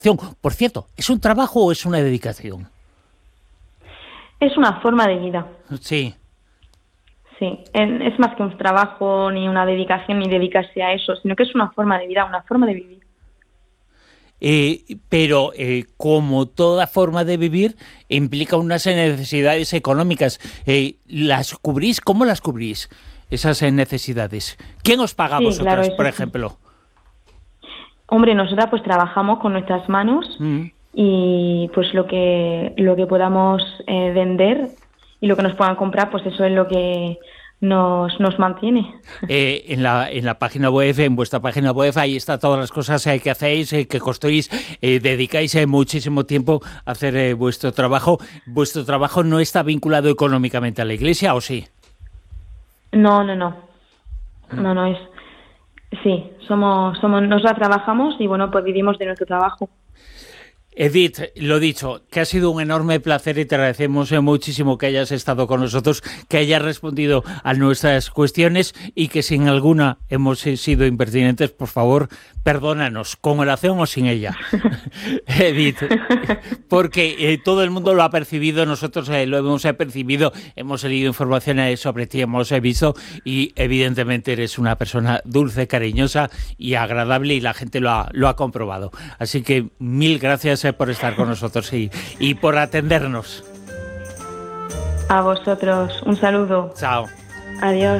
Por cierto, ¿es un trabajo o es una dedicación? Es una forma de vida. Sí. Sí, es más que un trabajo, ni una dedicación, ni dedicarse a eso, sino que es una forma de vida, una forma de vivir. Pero como toda forma de vivir, implica unas necesidades económicas. ¿Las cubrís? ¿Cómo las cubrís? Esas necesidades. ¿Quién os paga a Sí, claro, vosotras, eso por sí. ejemplo? Hombre, nosotras pues trabajamos con nuestras manos Mm. y pues lo que podamos vender y lo que nos puedan comprar, pues eso es lo que nos mantiene. En la página web, en vuestra página web, ahí está todas las cosas que hacéis, que construís, dedicáis muchísimo tiempo a hacer vuestro trabajo. ¿Vuestro trabajo no está vinculado económicamente a la Iglesia o sí? No, no, no, no, no es. Sí, nosotras trabajamos y bueno, pues vivimos de nuestro trabajo. Edith, lo dicho, que ha sido un enorme placer y te agradecemos muchísimo que hayas estado con nosotros, que hayas respondido a nuestras cuestiones y que si en alguna hemos sido impertinentes, por favor, perdónanos, con oración o sin ella. Edith, porque todo el mundo lo ha percibido, nosotros lo hemos percibido, hemos leído información sobre ti, hemos visto y evidentemente eres una persona dulce, cariñosa y agradable y la gente lo ha comprobado. Así que mil gracias por estar con nosotros y por atendernos. A vosotros, un saludo. Chao. Adiós.